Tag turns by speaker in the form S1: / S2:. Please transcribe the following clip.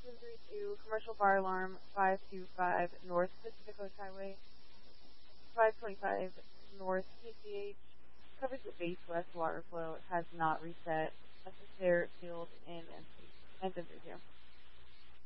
S1: 1032, commercial bar alarm 525 North Pacific Coast Highway, 525 North PCH, covers the base west water flow, has not reset. Necessary field in and 1032.